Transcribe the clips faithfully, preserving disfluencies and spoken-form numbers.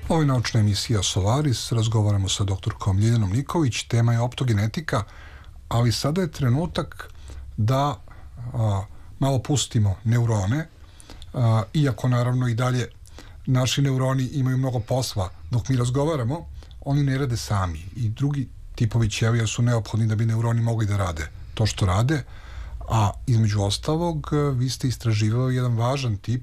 Ovo je naučna emisija Solaris, razgovaramo sa doktorkom Ljiljanom Nikolić, tema je optogenetika, ali sada je trenutak da a, malo pustimo neurone, a, iako naravno i dalje naši neuroni imaju mnogo posla. Dok mi razgovaramo, oni ne rade sami i drugi tipovi ćelija su neophodni da bi neuroni mogli da rade to što rade, a između ostalog vi ste istraživali jedan važan tip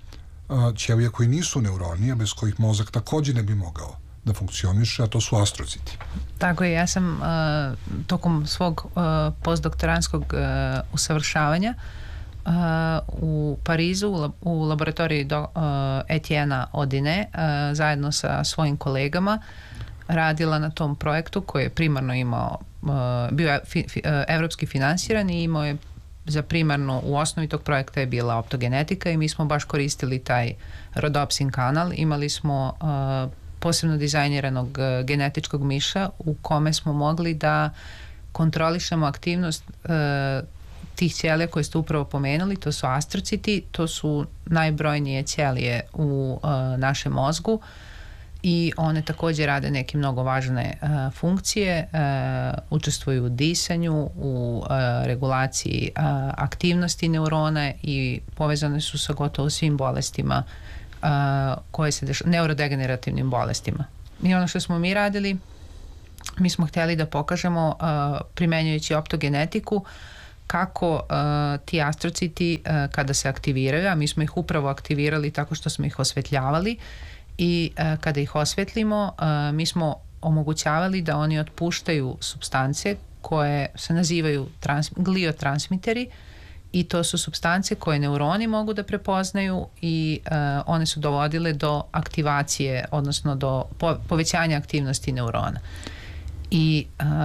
ćelija koji nisu neuroni, a bez kojih mozak također ne bi mogao da funkcioniše, a to su astrociti. Tako je, ja sam uh, tokom svog uh, postdoktorantskog uh, usavršavanja uh, u Parizu u, lab, u laboratoriji do, uh, Etienne Odine uh, zajedno sa svojim kolegama radila na tom projektu koji je primarno imao, uh, bio je fi, fi, uh, evropski finansiran i imao je za primarno u osnovi tog projekta je bila optogenetika i mi smo baš koristili taj rodopsin kanal. Imali smo uh, posebno dizajniranog uh, genetičkog miša u kome smo mogli da kontrolišemo aktivnost uh, tih ćelija koje ste upravo pomenuli. To su astrociti, to su najbrojnije ćelije u uh, našem mozgu i one također rade neke mnogo važne uh, funkcije, uh, učestvuju u disanju, u uh, regulaciji uh, aktivnosti neurona i povezane su sa gotovo svim bolestima uh, koje se dešavaju, neurodegenerativnim bolestima. I ono što smo mi radili, mi smo htjeli da pokažemo uh, primenjujući optogenetiku kako uh, ti astrociti uh, kada se aktiviraju, a mi smo ih upravo aktivirali tako što smo ih osvetljavali, i uh, kada ih osvetlimo uh, mi smo omogućavali da oni otpuštaju supstance koje se nazivaju trans, gliotransmiteri i to su supstance koje neuroni mogu da prepoznaju i uh, one su dovodile do aktivacije, odnosno do po, povećanja aktivnosti neurona. I uh,